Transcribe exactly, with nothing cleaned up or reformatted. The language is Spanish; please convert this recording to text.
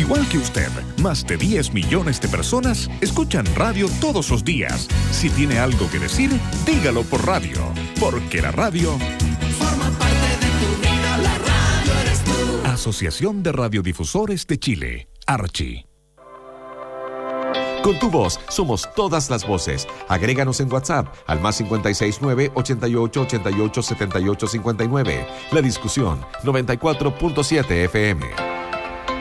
igual que usted, más de diez millones de personas escuchan radio todos los días. Si tiene algo que decir, dígalo por radio, porque la radio forma parte de tu vida, la radio eres tú. Asociación de Radiodifusores de Chile, Archi. Con tu voz somos todas las voces. Agréganos en WhatsApp al más cincuenta y seis nueve, ochenta y ocho, ochenta y ocho, setenta y ocho cincuenta y nueve. La discusión noventa y cuatro punto siete F M.